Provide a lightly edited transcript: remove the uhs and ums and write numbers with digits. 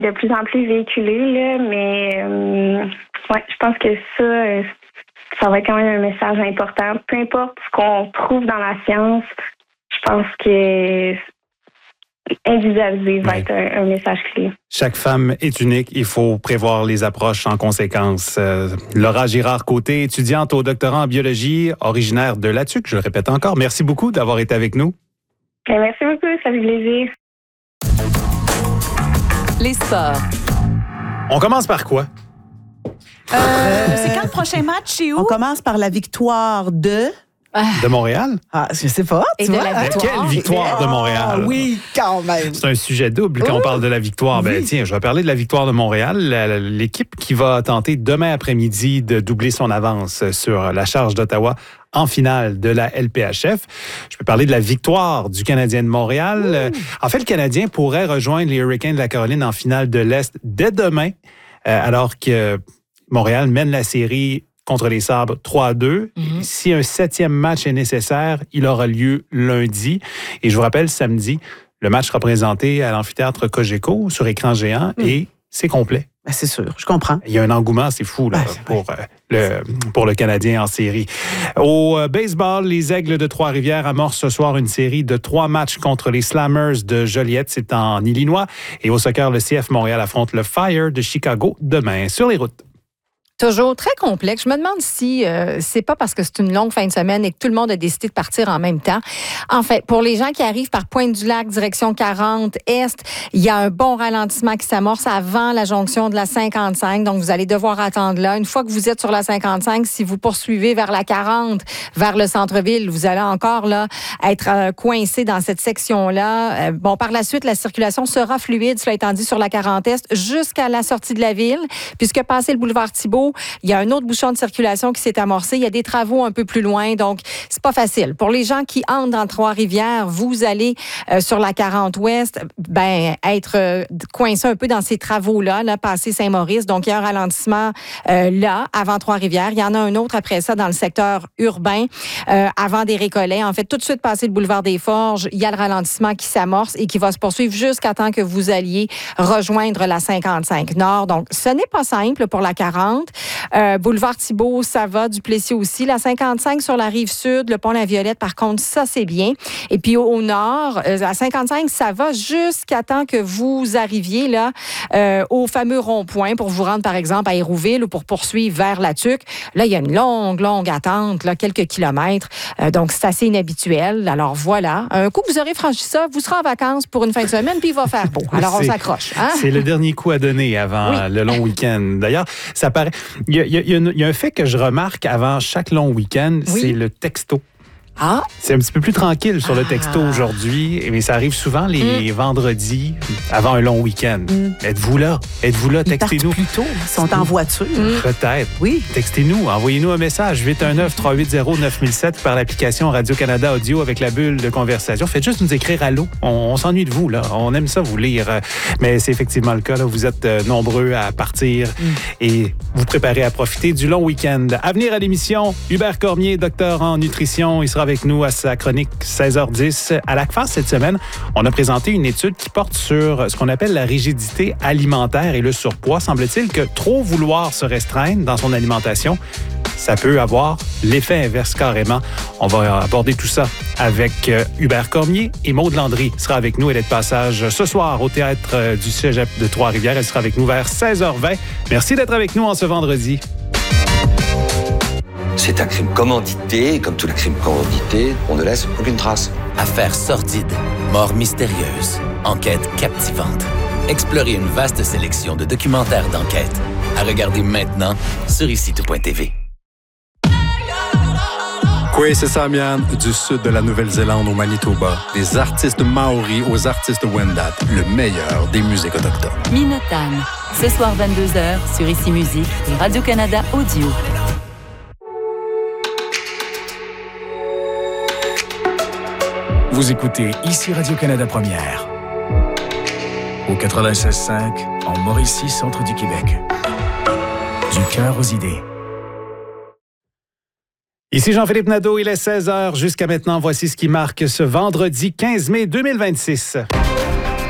de plus en plus véhiculé, là, mais ouais, je pense que ça va être quand même un message important. Peu importe ce qu'on trouve dans la science, je pense que individualisé va être un message clé. Chaque femme est unique. Il faut prévoir les approches en conséquence. Laura Girard-Côté, étudiante au doctorat en biologie, originaire de Latuc, je le répète encore. Merci beaucoup d'avoir été avec nous. Merci beaucoup, ça fait plaisir. Les sports. On commence par quoi? C'est quand le prochain match et où? On commence par la victoire de Montréal? Ah, je sais pas. Et Tu de vois? la victoire. Quelle victoire de Montréal? Ah, oui, quand même. C'est un sujet double quand on parle de la victoire. Ben, tiens, je vais parler de la victoire de Montréal. L'équipe qui va tenter demain après-midi de doubler son avance sur la charge d'Ottawa en finale de la LPHF. Je peux parler de la victoire du Canadien de Montréal. En fait, le Canadien pourrait rejoindre les Hurricanes de la Caroline en finale de l'Est dès demain, alors que Montréal mène la série contre les Sabres 3-2. Si un 7e match est nécessaire, il aura lieu lundi. Et je vous rappelle, samedi, le match sera présenté à l'amphithéâtre Cogeco sur écran géant et c'est complet. Ben, c'est sûr, je comprends. Il y a un engouement, c'est fou là, pour le Canadien en série. Au baseball, les Aigles de Trois-Rivières amorcent ce soir une série de 3 matchs contre les Slammers de Joliette, c'est en Illinois. Et au soccer, le CF Montréal affronte le Fire de Chicago demain sur les routes. Toujours très complexe. Je me demande si c'est pas parce que c'est une longue fin de semaine et que tout le monde a décidé de partir en même temps. En fait, pour les gens qui arrivent par Pointe-du-Lac, direction 40 Est, il y a un bon ralentissement qui s'amorce avant la jonction de la 55. Donc, vous allez devoir attendre là. Une fois que vous êtes sur la 55, si vous poursuivez vers la 40, vers le centre-ville, vous allez encore là être coincé dans cette section-là. Bon, par la suite, la circulation sera fluide, cela étant dit, sur la 40 Est jusqu'à la sortie de la ville, puisque passé le boulevard Thibault, il y a un autre bouchon de circulation qui s'est amorcé. Il y a des travaux un peu plus loin, donc c'est pas facile. Pour les gens qui entrent dans Trois-Rivières, vous allez sur la 40 Ouest, être coincé un peu dans ces travaux-là, là, passer Saint-Maurice. Donc, il y a un ralentissement là, avant Trois-Rivières. Il y en a un autre après ça dans le secteur urbain, avant des Récollets. En fait, tout de suite, passer le boulevard des Forges, il y a le ralentissement qui s'amorce et qui va se poursuivre jusqu'à temps que vous alliez rejoindre la 55 Nord. Donc, ce n'est pas simple pour la 40. Boulevard Thibault, ça va. Duplessis aussi. La 55 sur la rive sud, le pont La Violette, par contre, ça, c'est bien. Et puis au nord, la 55, ça va jusqu'à temps que vous arriviez là au fameux rond-point pour vous rendre, par exemple, à Hérouville ou pour poursuivre vers la Tuque. Là, il y a une longue attente, là, quelques kilomètres. Donc, c'est assez inhabituel. Alors, voilà. Un coup que vous aurez franchi ça, vous serez en vacances pour une fin de semaine, puis il va faire beau. Alors, on s'accroche. Hein? C'est le dernier coup à donner avant le long week-end. D'ailleurs, ça paraît... Il y a un fait que je remarque avant chaque long week-end, c'est le texto. Ah. C'est un petit peu plus tranquille sur le texto aujourd'hui, mais ça arrive souvent les vendredis avant un long week-end. Êtes-vous là? Textez-nous. Plus tôt, ils sont en voiture. Peut-être. Oui. Textez-nous, envoyez-nous un message 819-380-9007 par l'application Radio-Canada Audio avec la bulle de conversation. Faites juste nous écrire allô. On s'ennuie de vous, là. On aime ça vous lire. Mais c'est effectivement le cas, là. Vous êtes nombreux à partir et vous préparez à profiter du long week-end. À venir à l'émission, Hubert Cormier, docteur en nutrition. Il sera avec nous à sa chronique 16h10. À l'ACFAS cette semaine, on a présenté une étude qui porte sur ce qu'on appelle la rigidité alimentaire et le surpoids. Semble-t-il que trop vouloir se restreindre dans son alimentation, ça peut avoir l'effet inverse carrément. On va aborder tout ça avec Hubert Cormier et Maude Landry sera avec nous. Elle est de passage ce soir au théâtre du Cégep de Trois-Rivières. Elle sera avec nous vers 16h20. Merci d'être avec nous en ce vendredi. C'est un crime commandité, et comme tous les crimes commandités, on ne laisse aucune trace. Affaires sordides, mort mystérieuse, enquête captivante. Explorez une vaste sélection de documentaires d'enquête. À regarder maintenant sur ici.tv. Kwesi Samian, du sud de la Nouvelle-Zélande au Manitoba. Des artistes maoris aux artistes Wendat, le meilleur des musiques autochtones. Minotan, ce soir 22h sur Ici Musique et Radio-Canada Audio. Vous écoutez Ici Radio-Canada Première. Au 96.5, en Mauricie, centre du Québec. Du cœur aux idées. Ici Jean-Philippe Nadeau, il est 16h. Jusqu'à maintenant, voici ce qui marque ce vendredi 15 mai 2026.